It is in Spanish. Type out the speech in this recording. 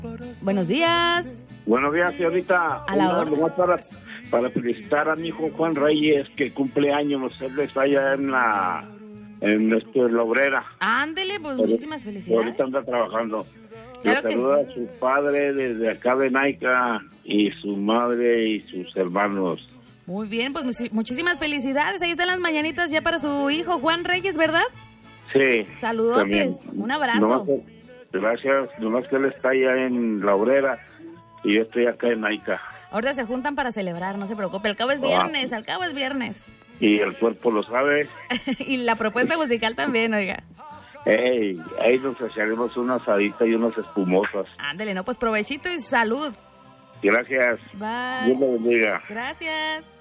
Buenos días. Buenos días, señorita. A la orden. Nomás para felicitar a mi hijo Juan Reyes, que cumple años. Él está allá en la obrera. Ándele, pues muchísimas felicidades. Ahorita anda trabajando. Claro Le que saluda sí. a su padre desde acá de Naica y su madre y sus hermanos. Muy bien, pues muchísimas felicidades. Ahí están las mañanitas ya para su hijo Juan Reyes, ¿verdad? Sí. Saludotes, también. un abrazo. Gracias, nomás que él está allá en la obrera y yo estoy acá en Naica. Ahorita se juntan para celebrar, no se preocupe. Al cabo es viernes, al cabo es viernes. Y el cuerpo lo sabe. Y la propuesta musical también, oiga. Ey, ahí nos echaremos una asadita y unas espumosas. Ándele, no, pues provechito y salud. Gracias. Bye. Dios lo bendiga. Gracias.